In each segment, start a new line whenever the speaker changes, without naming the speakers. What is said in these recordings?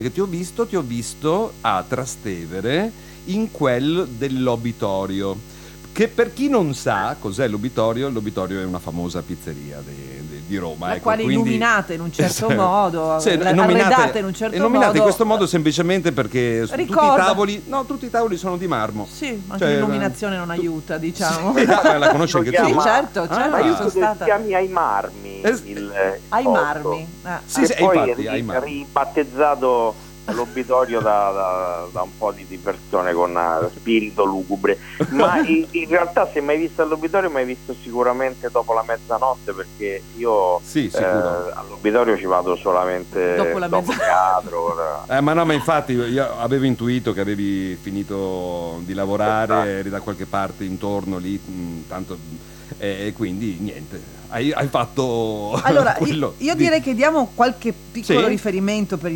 Che ti ho visto a Trastevere in quel dell'Obitorio, che per chi non sa cos'è l'Obitorio è una famosa pizzeria di Roma.
La
ecco,
quale
quindi,
illuminate in un certo modo,
sì,
arredate in un certo
nominate
modo.
in questo modo semplicemente perché
Ricorda.
tutti i tavoli sono di marmo.
Sì, anche l'illuminazione non aiuta, diciamo.
Sì, la conosci anche tu?
Sì, certo,
Ma io
sono
credo
stata.
si chiami Ai Marmi.
Ai
posto.
Marmi.
Sì,
Che poi
infatti, Ai
è
Marmi.
ribattezzato l'Obitorio da un po' di persone con spirito lugubre, ma in realtà se mai visto all'Obitorio mai visto sicuramente dopo la mezzanotte, perché io all'Obitorio ci vado solamente
dopo la
teatro.
Ma infatti io avevo intuito che avevi finito di lavorare, eri da qualche parte intorno lì, tanto, e quindi niente. Hai fatto
allora
quello.
Io direi che diamo qualche piccolo riferimento per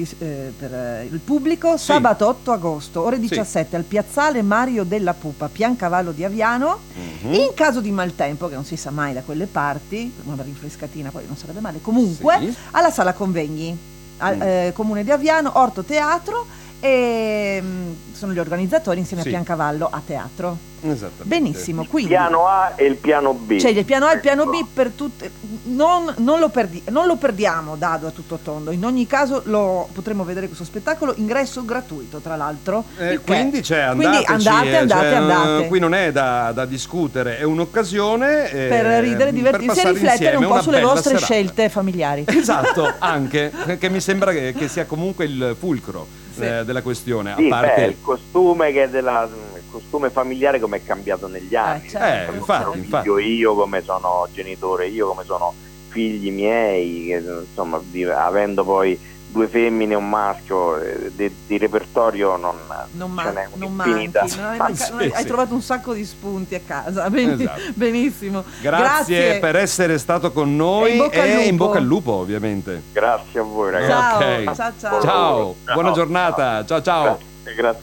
il pubblico. Sabato 8 agosto ore 17 al piazzale Mario della Pupa, Piancavallo di Aviano. In caso di maltempo, che non si sa mai da quelle parti, una rinfrescatina poi non sarebbe male, comunque alla sala convegni Comune di Aviano, Orto Teatro, e sono gli organizzatori insieme a Piancavallo a teatro.
Esattamente.
Benissimo, quindi
il piano A e il piano B.
C'è il piano A e il piano B per tutte. Non lo perdiamo, dado a tutto tondo. In ogni caso lo potremo vedere questo spettacolo, ingresso gratuito tra l'altro.
Quindi andate. Qui non è da discutere, è un'occasione
per ridere, divertirsi e riflettere un po' sulle vostre scelte familiari.
Esatto, anche, che mi sembra che sia comunque il fulcro della questione. A parte
il costume che il costume familiare come è cambiato negli anni.
Infatti.
Io come sono genitore, io come sono figli miei, che, insomma, avendo poi 2 femmine e un maschio, di repertorio non ce n'è un'infinità.
Hai trovato un sacco di spunti a casa. Benissimo.
Grazie per essere stato con noi e in bocca al lupo, ovviamente.
Grazie a voi, ragazzi.
Ciao.
Buona giornata. Ciao.
Grazie.